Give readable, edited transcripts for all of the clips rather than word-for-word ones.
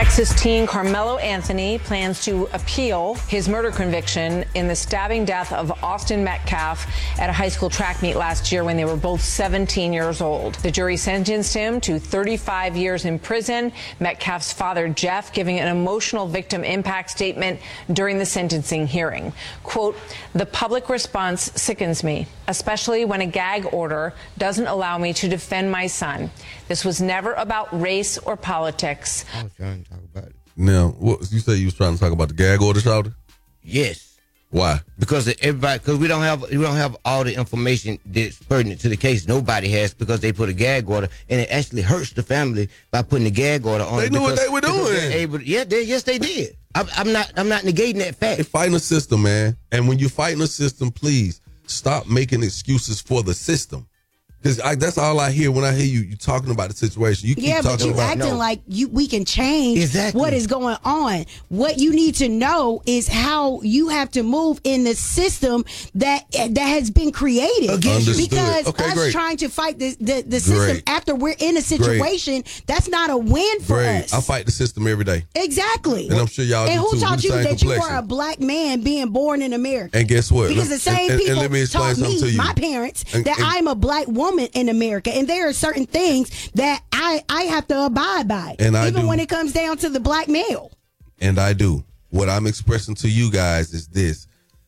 Texas teen Carmelo Anthony plans to appeal his murder conviction in the stabbing death of Austin Metcalf at a high school track meet last year when they were both 17 years old. The jury sentenced him to 35 years in prison. Metcalf's father, Jeff, giving an emotional victim impact statement during the sentencing hearing. Quote, "The public response sickens me, especially when a gag order doesn't allow me to defend my son. This was never about race or politics." I was trying to talk about it. Now, what you say you was trying to talk about the gag order, Shawty? Yes, Why? because we don't have all the information that's pertinent to the case. Nobody has, because they put a gag order, and it actually hurts the family by putting the gag order on. They knew what they were doing. Yes, they did. I'm not negating that fact. They fighting a system, man. And when you're fighting a system, please stop making excuses for the system. Because that's all I hear when I hear you talking about the situation. You keep but talking you about acting like we can change Exactly. what is going on. What you need to know is how you have to move in the system that has been created. Understood. Because Okay, us great. trying to fight the system Great. after we're in a situation, that's not a win for Great. us. I fight the system every day. Exactly. And I'm sure y'all And do who too. taught We the you same that you were complexion. a black man being born in America? And guess what? Because the same and people let me explain taught something to me, you. my parents, And- that and- I'm a black woman in America. And there are certain things that I have to abide by. And I even do. when it comes down to the black male. And I do. What I'm expressing to you guys is this.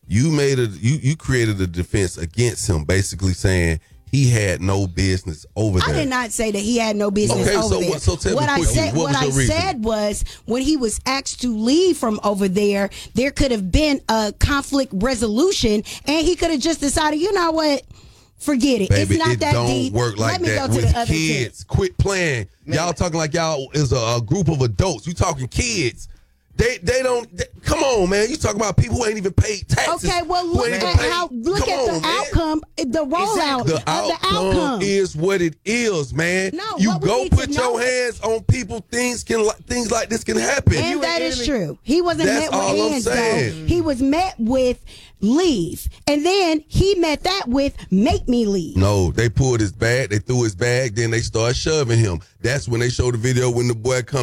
You created a defense against him, basically saying he had no business over there. I did not say that he had no business Okay, over so there. what- so tell me what I quickly, said, what was I your reason? said was when he was asked to leave from over there could have been a conflict resolution, and he could have just decided, you know what? Forget it. Baby, it's not it that don't deep. work like Let me that go to with the other kids. Quit playing. Y'all talking like y'all is a group of adults. You talking kids. They don't. Come on, man. You talking about people who ain't even paid taxes. Okay, well, who look ain't at even paid- how look Come at on, the man. outcome, the rollout The of the outcome outcome. is what it is, man. No, you what we go need to put know- your hands on people. Things like this can happen. And that is true. He wasn't That's met all with I'm hands, saying. though. He was met with leave. And then he met that with make me leave. No, they pulled his bag. They threw his bag. Then they started shoving him. That's when they showed the video when the boy come